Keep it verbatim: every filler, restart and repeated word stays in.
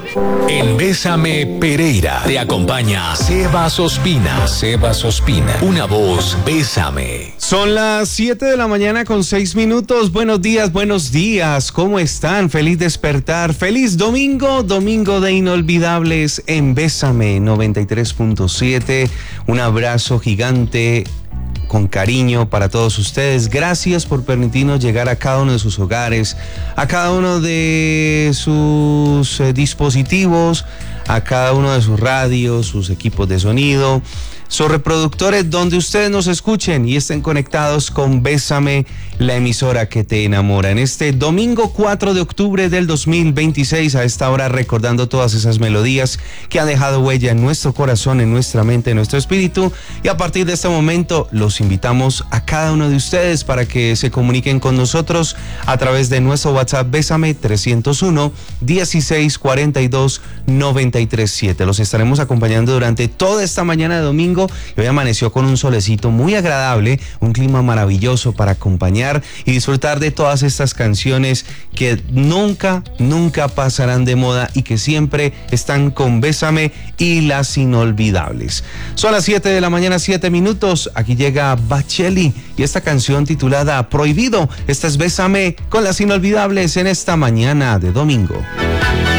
En Bésame Pereira te acompaña Sebas Ospina. Sebas Ospina, una voz Bésame. Son las siete de la mañana con seis minutos. Buenos días, buenos días. ¿Cómo están? Feliz despertar. Feliz domingo, domingo de inolvidables en Bésame noventa y tres punto siete. Un abrazo gigante con cariño para todos ustedes. Gracias por permitirnos llegar a cada uno de sus hogares, a cada uno de sus eh, dispositivos, a cada uno de sus radios, sus equipos de sonido, sus reproductores, donde ustedes nos escuchen y estén conectados con Bésame, la emisora que te enamora. En este domingo cuatro de octubre del dos mil veintiséis, a esta hora recordando todas esas melodías que han dejado huella en nuestro corazón, en nuestra mente, en nuestro espíritu. Y a partir de este momento los invitamos a cada uno de ustedes para que se comuniquen con nosotros a través de nuestro WhatsApp Bésame trescientos uno, dieciséis cuarenta y dos, noventa y tres siete. Los estaremos acompañando durante toda esta mañana de domingo. Y hoy amaneció con un solecito muy agradable, un clima maravilloso para acompañar y disfrutar de todas estas canciones que nunca, nunca pasarán de moda y que siempre están con Bésame y las inolvidables. Son las siete de la mañana, siete minutos. Aquí llega Bacheli y esta canción titulada Prohibido. Esta es Bésame con las inolvidables en esta mañana de domingo.